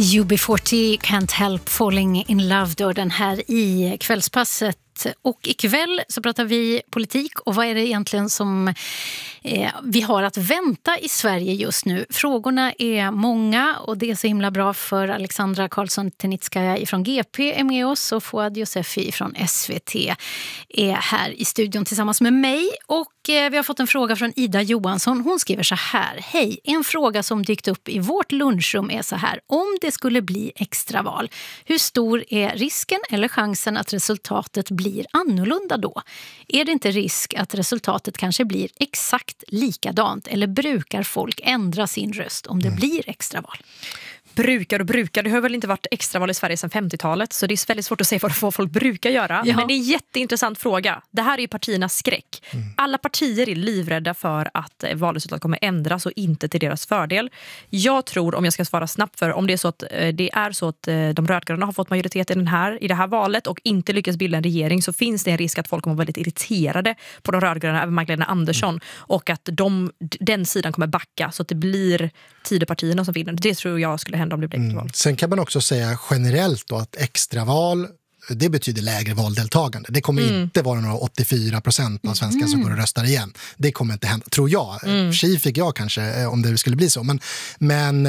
UB40 Can't Help Falling in Love då, den här i Kvällspasset. Och ikväll så pratar vi politik och vad är det egentligen som vi har att vänta i Sverige just nu. Frågorna är många och det är så himla bra för Alexandra Karlsson-Tenitskaja från GP är med oss och Fouad Yousefi från SVT är här i studion tillsammans med mig. Och vi har fått en fråga från Ida Johansson. Hon skriver så här: hej, en fråga som dykt upp i vårt lunchrum är så här: om det skulle bli extraval, hur stor är risken eller chansen att resultatet blir annorlunda då? Är det inte risk att resultatet kanske blir exakt likadant eller brukar folk ändra sin röst om det blir extraval? Brukar. Det har väl inte varit extraval i Sverige sedan 50-talet, så det är väldigt svårt att se vad folk brukar göra. Ja. Men det är en jätteintressant fråga. Det här är ju partiernas skräck. Alla partier är livrädda för att valresultatet kommer ändras och inte till deras fördel. Jag tror, om jag ska svara snabbt, för om det är så att de rödgröna har fått majoritet i det här valet och inte lyckas bilda en regering, så finns det en risk att folk kommer vara väldigt irriterade på de rödgröna, även Magdalena Andersson, och att den sidan kommer backa så att det blir Tidöpartierna som vinner. Det tror jag skulle hända om det blir extraval. Sen kan man också säga generellt då att extraval, det betyder lägre valdeltagande. Det kommer inte vara några 84% av svenskar som går och röstar igen. Det kommer inte hända, tror jag. Tji fick jag kanske om det skulle bli så. Men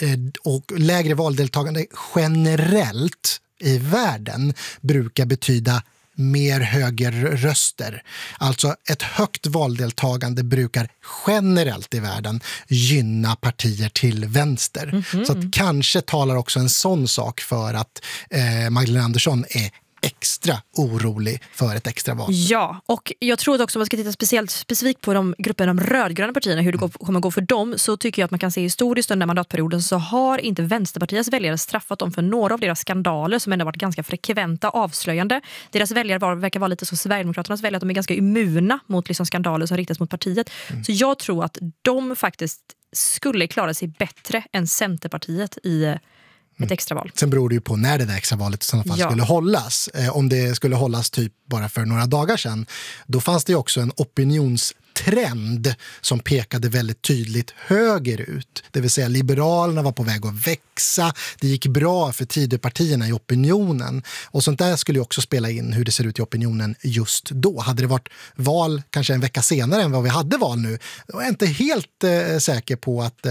och lägre valdeltagande generellt i världen brukar betyda mer högerröster. Alltså ett högt valdeltagande brukar generellt i världen gynna partier till vänster. Så att kanske talar också en sån sak för att Magdalena Andersson är extra orolig för ett extra val. Ja, och jag tror att också om man ska titta specifikt på de rödgröna partierna, hur det kommer gå för dem, så tycker jag att man kan se historiskt under mandatperioden så har inte Vänsterpartiets väljare straffat dem för några av deras skandaler som ändå varit ganska frekventa, avslöjande. Deras väljare verkar vara lite som Sverigedemokraternas väljare, att de är ganska immuna mot liksom skandaler som riktas mot partiet. Så jag tror att de faktiskt skulle klara sig bättre än Centerpartiet i ett extraval. Sen beror det ju på när det där extravalet i sådana fall skulle hållas. Om det skulle hållas typ bara för några dagar sedan, då fanns det också en opinionstrend som pekade väldigt tydligt högerut. Det vill säga Liberalerna var på väg att växa. Det gick bra för Tidöpartierna i opinionen. Och sånt där skulle ju också spela in hur det ser ut i opinionen just då. Hade det varit val kanske en vecka senare än vad vi hade val nu, då är jag inte helt säker på att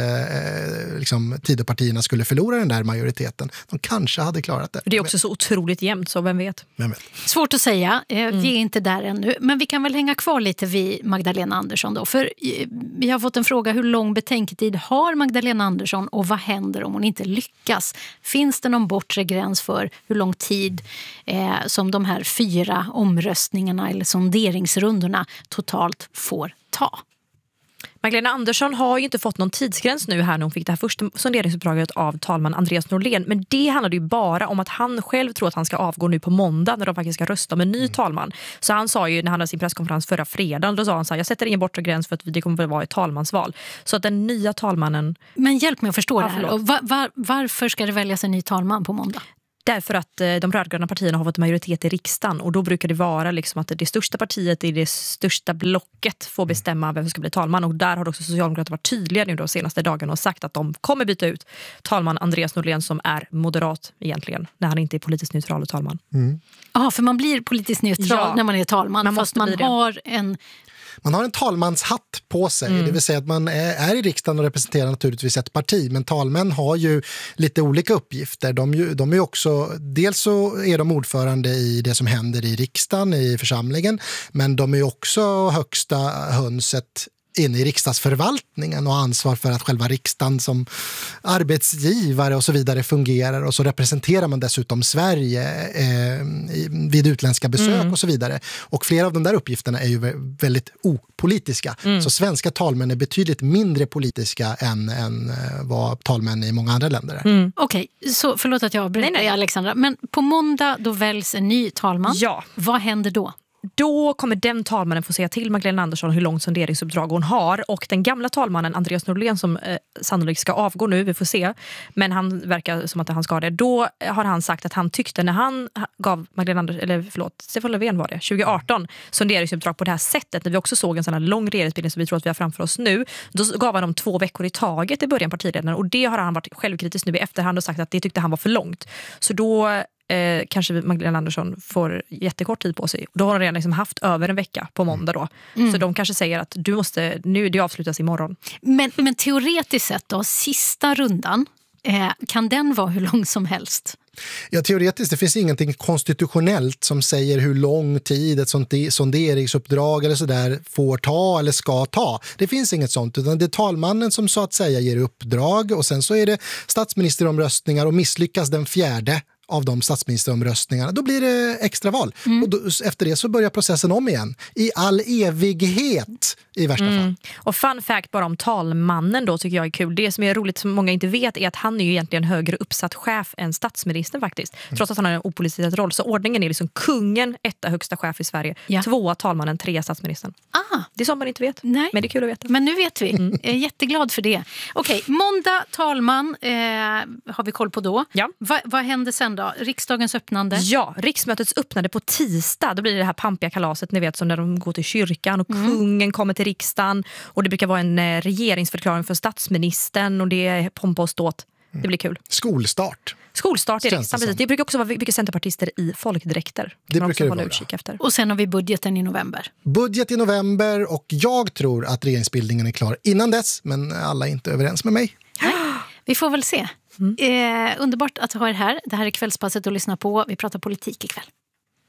liksom, Tidöpartierna skulle förlora den där majoriteten. De kanske hade klarat det. Det är också så otroligt jämnt, så vem vet? Svårt att säga. Vi är inte där ännu. Men vi kan väl hänga kvar lite vid Magdalena Andersson då. För vi har fått en fråga: hur lång betänketid har Magdalena Andersson och vad händer om hon inte lyckas? Finns det någon bortre gräns för hur lång tid som de här 4 omröstningarna eller sonderingsrundorna totalt får ta? Magdalena Andersson har ju inte fått någon tidsgräns nu här när hon fick det här första sonderingsuppdraget av talman Andreas Norlén. Men det handlar ju bara om att han själv tror att han ska avgå nu på måndag när de faktiskt ska rösta med en ny talman. Så han sa ju när han hade sin presskonferens förra fredagen, då sa han så här: jag sätter ingen bortre gräns för att det kommer att vara ett talmansval. Så att den nya talmannen... Men hjälp mig att förstå det här. Och varför ska det väljas en ny talman på måndag? Därför att de rödgröna partierna har fått majoritet i riksdagen, och då brukar det vara liksom att det största partiet i det största blocket får bestämma vem som ska bli talman, och där har också Socialdemokraterna varit tydliga nu de senaste dagarna och sagt att de kommer byta ut talman Andreas Norlén, som är moderat egentligen, när han inte är politiskt neutral och talman. Ja, för man blir politiskt neutral när man är talman, fast man har en... Man har en talmanshatt på sig, det vill säga att man är i riksdagen och representerar naturligtvis ett parti, men talmän har ju lite olika uppgifter. De är också, dels så är de ordförande i det som händer i riksdagen, i församlingen, men de är också högsta hönset inne i riksdagsförvaltningen och ansvar för att själva riksdagen som arbetsgivare och så vidare fungerar, och så representerar man dessutom Sverige vid utländska besök och så vidare. Och flera av de där uppgifterna är ju väldigt opolitiska. Så svenska talmän är betydligt mindre politiska än vad talmän i många andra länder är. Okej, så förlåt att jag avbryter dig, Alexandra. Men på måndag då väljs en ny talman. Ja. Vad händer då? då kommer den talmannen få säga till Magdalena Andersson hur långt sonderingsuppdrag hon har. Och den gamla talmannen Andreas Norlén som sannolikt ska avgå nu, vi får se. Men han verkar som att han ska det. Då har han sagt att han tyckte när han gav Stefan Löfven var det, 2018 sonderingsuppdrag på det här sättet. När vi också såg en sån här lång regeringsbildning som vi tror att vi har framför oss nu. Då gav han dem 2 veckor i taget i början partiledaren. Och det har han varit självkritisk nu i efterhand och sagt att det tyckte han var för långt. Så då kanske Magdalena Andersson får jättekort tid på sig. Då har de redan liksom haft över en vecka på måndag då. Så de kanske säger att det avslutas imorgon. Men teoretiskt sett då, sista rundan, kan den vara hur lång som helst? Ja, teoretiskt, det finns ingenting konstitutionellt som säger hur lång tid ett sånt sonderingsuppdrag eller sådär får ta eller ska ta. Det finns inget sånt, utan det är talmannen som så att säga ger uppdrag och sen så är det statsministeromröstningar och misslyckas den 4:e av de statsministeromröstningarna, då blir det extraval. Och då, efter det så börjar processen om igen. I all evighet i värsta fall. Och fun fact bara om talmannen då tycker jag är kul. Det som är roligt som många inte vet är att han är ju egentligen högre uppsatt chef än statsministern faktiskt. Trots att han har en opolitiserad roll. Så ordningen är liksom kungen, 1:a högsta chef i Sverige. 2:a talmannen, 3:a statsministern. Det är sånt man inte vet. Nej. Men det är kul att veta. Men nu vet vi. Jag är jätteglad för det. Okej, måndag talman har vi koll på då. Ja. Vad händer sen då? Riksdagens öppnande? Ja, riksmötets öppnande på tisdag. Då blir det här pampiga kalaset, ni vet, som när de går till kyrkan och kungen kommer till riksdagen. Och det brukar vara en regeringsförklaring för statsministern och det är pompa och ståt. Det blir kul. Skolstart i riksdagen. Det brukar också vara mycket centerpartister i folkdräkter. Det brukar det hålla vara. Utkik efter. Och sen har vi budgeten i november. Budget i november och jag tror att regeringsbildningen är klar innan dess, men alla är inte överens med mig. Nej, vi får väl se. Underbart att ha er här. Det här är Kvällspasset att lyssna på. Vi pratar politik ikväll.